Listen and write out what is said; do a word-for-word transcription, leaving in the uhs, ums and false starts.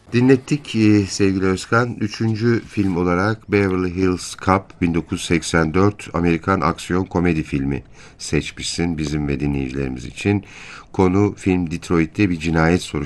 Dinlettik e, sevgili Özkan. Üçüncü film olarak Beverly Hills Cop bin dokuz yüz seksen dört Amerikan aksiyon komedi filmi seçmişsin bizim ve dinleyicilerimiz için. Konu film Detroit'te bir cinayet soruşturması.